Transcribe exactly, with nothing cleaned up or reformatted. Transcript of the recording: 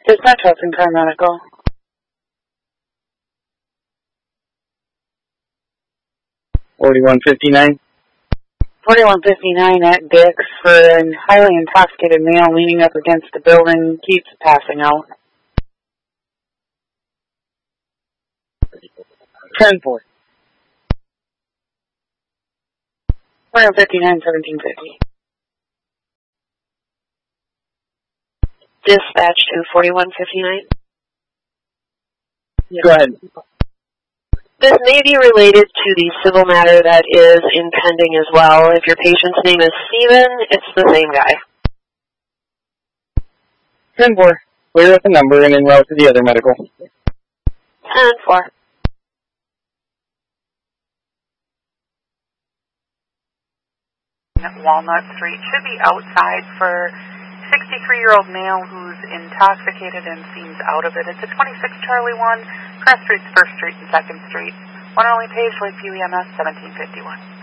Dispatch Hudson Paramedical. forty-one fifty-nine. forty-one fifty-nine at Dix for a highly intoxicated male leaning up against the building, keeps passing out. ten four. forty-one fifty-nine, seventeen fifty. Dispatch to forty-one fifty-nine. Go ahead. This may be related to the civil matter that is impending as well. If your patient's name is Steven, it's the same guy. ten four. Clear with the number and en route to the other medical. ten four. Walnut Street should be outside for sixty-three-year-old male who's intoxicated and seems out of it. It's a twenty-six Charlie one, Crest Street's first Street and second Street. One only page, Lakeview E M S, seventeen fifty-one.